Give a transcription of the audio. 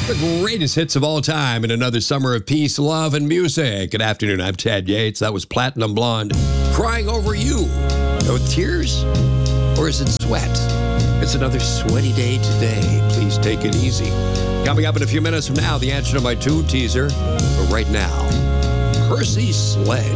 The greatest hits of all time in another summer of peace, love, and music. Good afternoon, I'm Ted Yates. That was Platinum Blonde, Crying Over You. With tears? Or is it sweat? It's another sweaty day today. Please take it easy. Coming up in a few minutes from now, the answer to my tune teaser. But right now, Percy Sledge.